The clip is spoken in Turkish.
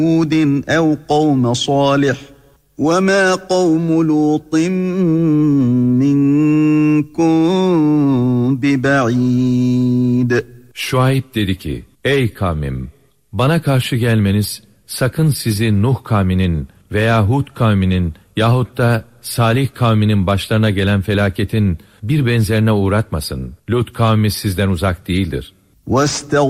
هود أو قوم صالح وما قوم لوط منكم ببعيد. Şuayb dedi ki, ey kavmim, bana karşı gelmeniz sakın sizi Nuh kavminin veya Hud kavminin yahut da Salih kavminin başlarına gelen felaketin bir benzerine uğratmasın. Lut kavmi sizden uzak değildir.